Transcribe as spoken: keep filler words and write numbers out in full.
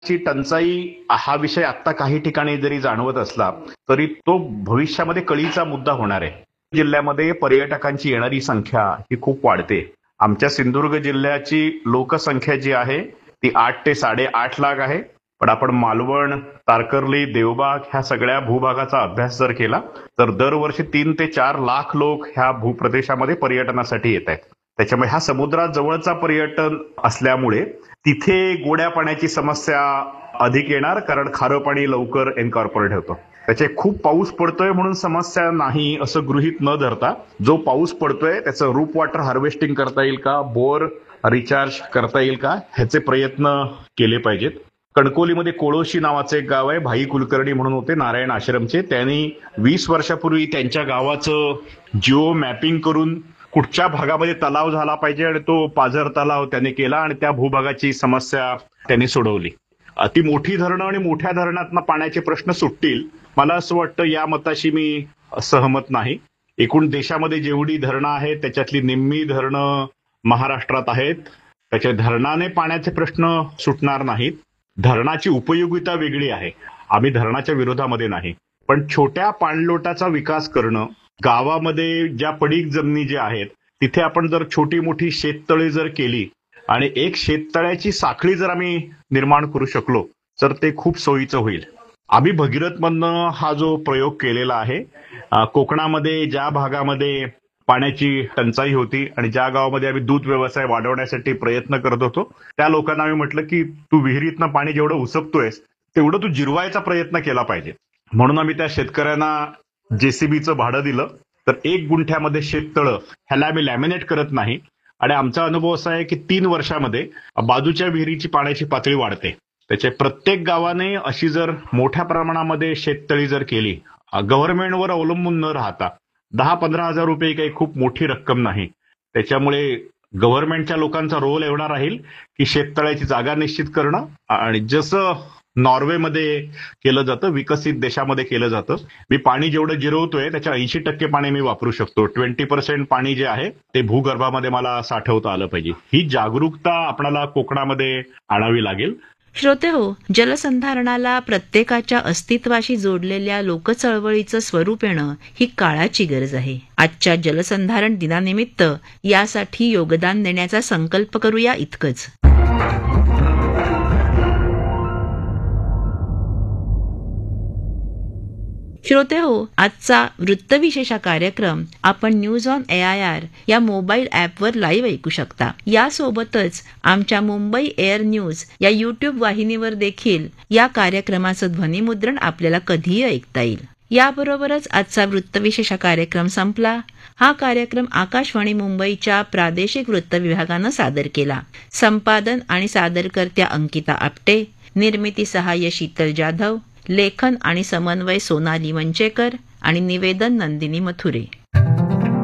ची टंचाई हा विषय आता काही ठिकाणी जरी जाणवत असला तरी तो भविष्यामध्ये कळीचा मुद्दा होणार आहे. जिल्ह्यामध्ये पर्यटकांची येणारी संख्या ही खूप वाढते. आमच्या सिंधुदुर्ग जिल्ह्याची लोकसंख्या जी आहे ती आठ ते साडेआठ लाख आहे. पण आपण मालवण, तारकर्ली, देवबाग ह्या सगळ्या भूभागाचा अभ्यास जर केला तर दरवर्षी तीन ते चार लाख लोक ह्या भूप्रदेशामध्ये पर्यटनासाठी येत आहेत. त्याच्यामुळे हा समुद्राजवळचा पर्यटन असल्यामुळे तिथे गोड्या पाण्याची समस्या अधिक येणार, कारण खारं पाणी लवकर एन्कॉर्पोरेट होतं. त्याचे खूप पाऊस पडतोय म्हणून समस्या नाही असं गृहीत न धरता जो पाऊस पडतोय त्याचं रूप वॉटर हार्वेस्टिंग करता येईल का, बोर रिचार्ज करता येईल का, ह्याचे प्रयत्न केले पाहिजेत. कणकोलीमध्ये कोळोशी नावाचं एक गाव आहे, भाई कुलकर्णी म्हणून होते नारायण आश्रमचे. त्यांनी वीस वर्षापूर्वी त्यांच्या गावाचं जिओ मॅपिंग करून कुठच्या भागामध्ये तलाव झाला पाहिजे आणि तो पाझर तलाव त्यांनी केला आणि त्या भूभागाची समस्या त्यांनी सोडवली. अति मोठी धरणं आणि मोठ्या धरणातनं पाण्याचे प्रश्न सुटतील, मला असं वाटतं या मताशी मी सहमत नाही. एकूण देशामध्ये जेवढी धरणं आहेत त्याच्यातली निम्मी धरणं महाराष्ट्रात आहेत. त्याच्या धरणाने पाण्याचे प्रश्न सुटणार नाहीत. धरणाची उपयोगिता वेगळी आहे, आम्ही धरणाच्या विरोधामध्ये नाही. पण छोट्या पाणलोटाचा विकास करणं, गावामध्ये ज्या पडीक जमिनी ज्या आहेत तिथे आपण जर छोटी मोठी शेततळे जर केली आणि एक शेततळ्याची साखळी जर आम्ही निर्माण करू शकलो तर ते खूप सोयीचं होईल. आम्ही भगीरथमधनं हा जो प्रयोग केलेला आहे, कोकणामध्ये ज्या भागामध्ये पाण्याची टंचाई होती आणि ज्या गावामध्ये आम्ही दूध व्यवसाय वाढवण्यासाठी प्रयत्न करत होतो त्या लोकांना आम्ही म्हटलं की तू विहिरीतनं पाणी जेवढं उसपतोयस तेवढं तू जिरवायचा प्रयत्न केला पाहिजे. म्हणून आम्ही त्या शेतकऱ्यांना जेसीबीचं भाडं दिलं. तर एक गुंठ्यामध्ये शेततळं ह्याला आम्ही लॅमिनेट करत नाही आणि आमचा अनुभव असा आहे की तीन वर्षामध्ये बाजूच्या विहिरीची पाण्याची पातळी वाढते. त्याच्या प्रत्येक गावाने अशी जर मोठ्या प्रमाणामध्ये शेततळी जर केली, गव्हर्नमेंटवर अवलंबून न राहता, दहा पंधरा हजार रुपये काही खूप मोठी रक्कम नाही. त्याच्यामुळे गव्हर्नमेंटच्या लोकांचा रोल एवढा राहील की शेततळ्याची जागा निश्चित करणं आणि जसं नॉर्वेमध्ये केलं जातं, विकसित देशामध्ये केलं जातं. मी पाणी जेवढं जिरवतोय त्याच्या ऐंशी टक्के पाणी मी वापरू शकतो. ट्वेंटी पर्सेंट पाणी जे आहे ते भूगर्भामध्ये मला साठवता आलं पाहिजे. ही जागरूकता आपल्याला कोकणामध्ये आणावी लागेल. श्रोते हो, जलसंधारणाला प्रत्येकाच्या अस्तित्वाशी जोडलेल्या लोकचळवळीचं स्वरूप येणं ही काळाची गरज आहे. आजच्या जलसंधारण दिनानिमित्त यासाठी योगदान देण्याचा संकल्प करूया इतकंच. श्रोते हो, आजचा वृत्तविशेष कार्यक्रम आपण news on A I R या मोबाईल ॲपवर लाईव्ह ऐकू शकता. यासोबतच आमच्या मुंबई एअर न्यूज या युट्यूब वाहिनीवर देखील या कार्यक्रमाचं ध्वनिमुद्रण आपल्याला कधीही ऐकता येईल. याबरोबरच आजचा वृत्तविशेष कार्यक्रम संपला. हा कार्यक्रम आकाशवाणी मुंबईच्या प्रादेशिक वृत्त विभागानं सादर केला. संपादन आणि सादरकर्त्या अंकिता आपटे, निर्मिती सहाय्य शीतल जाधव, लेखन आणि समन्वय सोनाली मंचेकर आणि निवेदन नंदिनी मथुरे.